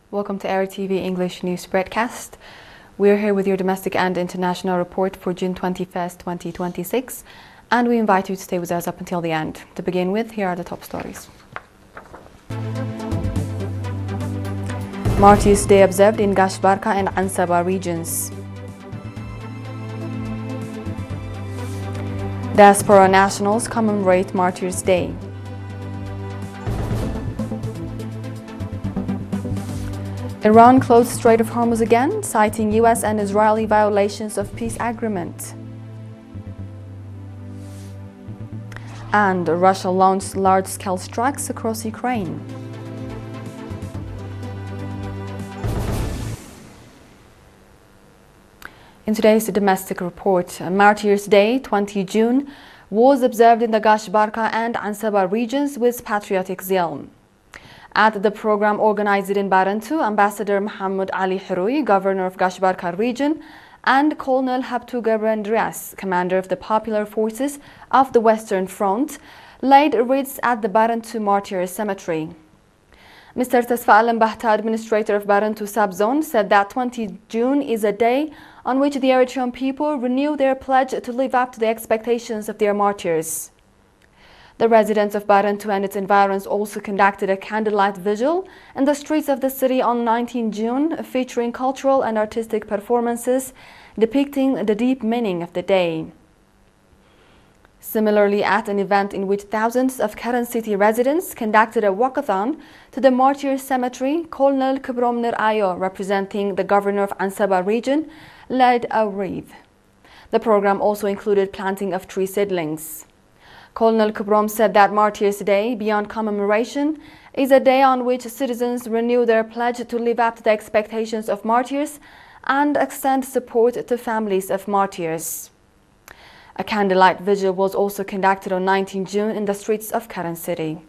Welcome to Air TV English News Broadcast. We're here with your domestic and international report for June 21st, 2026, and we invite you to stay with us up until the end. To begin with, here are the top stories. Martyrs' Day observed in Gashbarka and Ansaba regions. Diaspora nationals commemorate Martyrs' Day. Iran closed Strait of Hormuz again, citing US and Israeli violations of peace agreement. And Russia launched large-scale strikes across Ukraine. In today's domestic report, Martyrs' Day, 20 June, was observed in the Gashbarka and Ansaba regions with patriotic zeal. At the program organized in Barantu, Ambassador Mohammed Ali Hirui, Governor of Gashbarka region, and Colonel Habtu Gabrandrias, Commander of the Popular Forces of the Western Front, laid wreaths at the Barantu Martyrs Cemetery. Mr. Tasfa Al-Mbahta, Administrator of Barantu Subzone, said that 20 June is a day on which the Eritrean people renew their pledge to live up to the expectations of their martyrs. The residents of Barantu and its environs also conducted a candlelight vigil in the streets of the city on 19 June, featuring cultural and artistic performances depicting the deep meaning of the day. Similarly, at an event in which thousands of Keren city residents conducted a walkathon to the Martyrs Cemetery, Colonel Kibromner Ayo, representing the governor of Ansaba region, led a wreath. The program also included planting of tree seedlings. Colonel Kubrom said that Martyrs' Day, beyond commemoration, is a day on which citizens renew their pledge to live up to the expectations of martyrs and extend support to families of martyrs. A candlelight vigil was also conducted on 19 June in the streets of Keren City.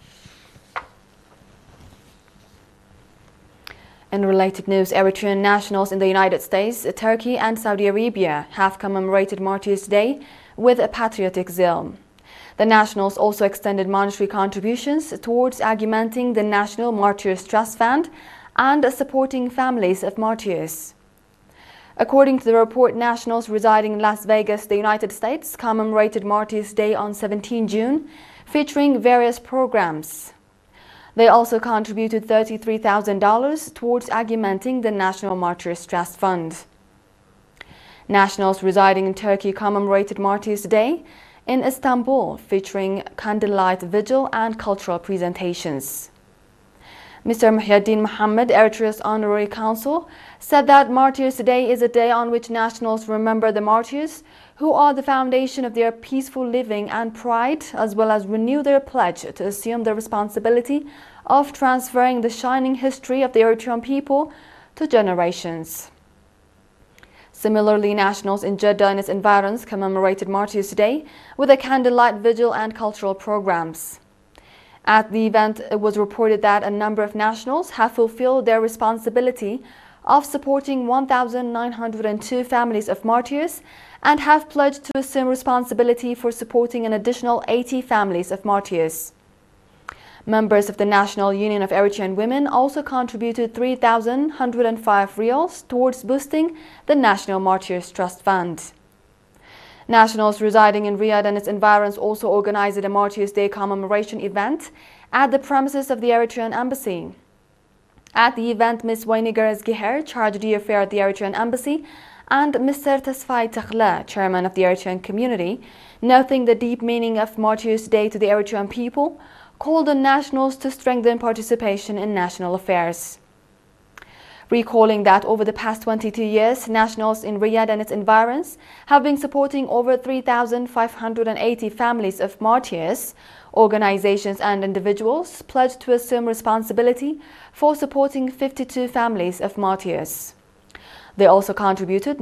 In related news, Eritrean nationals in the United States, Turkey and Saudi Arabia have commemorated Martyrs' Day with a patriotic zeal. The nationals also extended monetary contributions towards augmenting the National Martyrs Trust Fund and supporting families of martyrs. According to the report, nationals residing in Las Vegas, the United States, commemorated Martyrs' Day on 17 June, featuring various programs. They also contributed $33,000 towards augmenting the National Martyrs Trust Fund. Nationals residing in Turkey commemorated Martyrs' Day in Istanbul, featuring candlelight vigil and cultural presentations. Mr. Muhyiddin Mohammed, Eritrea's Honorary Consul, said that Martyrs' Day is a day on which nationals remember the martyrs who are the foundation of their peaceful living and pride, as well as renew their pledge to assume the responsibility of transferring the shining history of the Eritrean people to generations. Similarly, nationals in Jeddah and its environs commemorated Martyrs' Day with a candlelight vigil and cultural programs. At the event, it was reported that a number of nationals have fulfilled their responsibility of supporting 1,902 families of martyrs and have pledged to assume responsibility for supporting an additional 80 families of martyrs. Members of the National Union of Eritrean Women also contributed 3,105 reals towards boosting the National Martyrs Trust Fund. Nationals residing in Riyadh and its environs also organized a Martyrs' Day commemoration event at the premises of the Eritrean Embassy. At the event, Ms. Weiniger Ezgiher, Charge d'Affaires at the Eritrean Embassy, and Mr. Tasfai Takhla, Chairman of the Eritrean Community, noting the deep meaning of Martyrs' Day to the Eritrean people, called on nationals to strengthen participation in national affairs. Recalling that over the past 22 years, nationals in Riyadh and its environs have been supporting over 3,580 families of martyrs, organizations and individuals pledged to assume responsibility for supporting 52 families of martyrs. They also contributed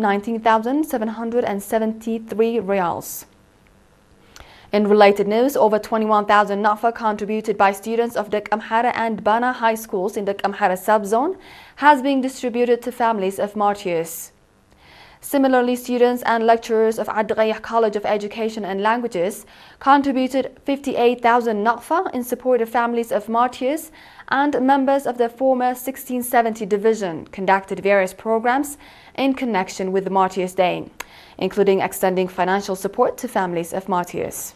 19,773 reals. In related news, over 21,000 Nafa contributed by students of the Amhara and Bana high schools in the Amhara subzone has been distributed to families of martyrs. Similarly, students and lecturers of Ad-Ghayah College of Education and Languages contributed 58,000 Nafa in support of families of martyrs and members of the former 1670 Division conducted various programs in connection with the Martyrs' Day, including extending financial support to families of martyrs.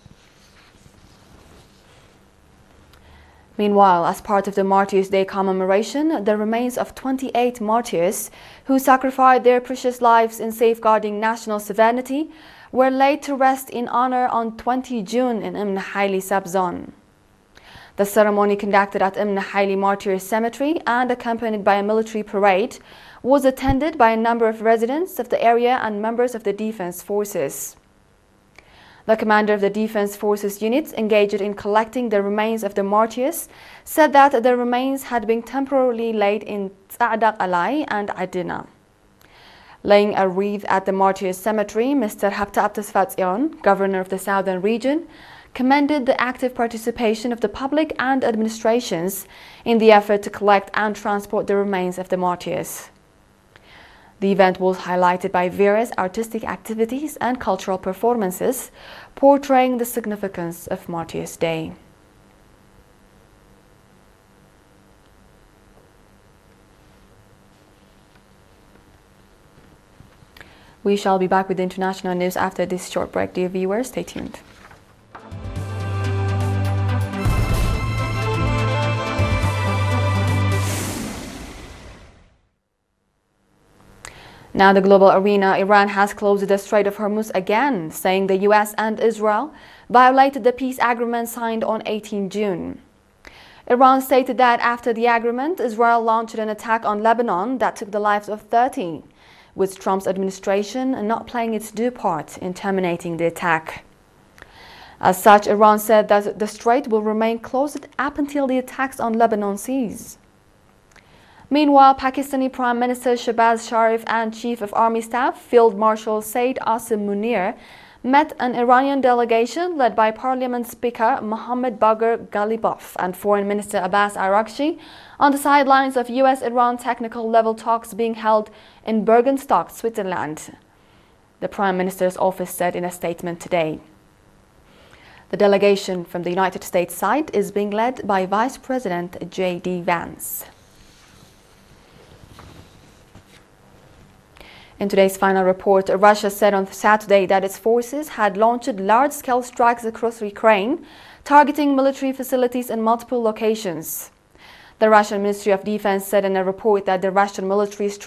Meanwhile, as part of the Martyrs' Day commemoration, the remains of 28 martyrs who sacrificed their precious lives in safeguarding national sovereignty were laid to rest in honor on 20 June in Ibn Haili subzone. The ceremony, conducted at Ibn Haili Martyrs Cemetery and accompanied by a military parade, was attended by a number of residents of the area and members of the defense forces. The commander of the Defense Forces unit engaged in collecting the remains of the martyrs said that the remains had been temporarily laid in Tza'adaq Alai and Adina. Laying a wreath at the Martyrs Cemetery, Mr. Habta Abtasfatzion, governor of the southern region, commended the active participation of the public and administrations in the effort to collect and transport the remains of the martyrs. The event was highlighted by various artistic activities and cultural performances portraying the significance of Martyrs' Day. We shall be back with the international news after this short break. Dear viewers, stay tuned. Now, the global arena, Iran has closed the Strait of Hormuz again, saying the US and Israel violated the peace agreement signed on 18 June. Iran stated that after the agreement, Israel launched an attack on Lebanon that took the lives of 30, with Trump's administration not playing its due part in terminating the attack. As such, Iran said that the strait will remain closed up until the attacks on Lebanon cease. Meanwhile, Pakistani Prime Minister Shehbaz Sharif and Chief of Army Staff Field Marshal Saeed Asim Munir met an Iranian delegation led by Parliament Speaker Mohammad Bagher Ghalibaf and Foreign Minister Abbas Araghchi on the sidelines of US-Iran technical level talks being held in Bergenstock, Switzerland, the Prime Minister's office said in a statement today. The delegation from the United States side is being led by Vice President J.D. Vance. In today's final report, Russia said on Saturday that its forces had launched large-scale strikes across Ukraine, targeting military facilities in multiple locations. The Russian Ministry of Defense said in a report that the Russian military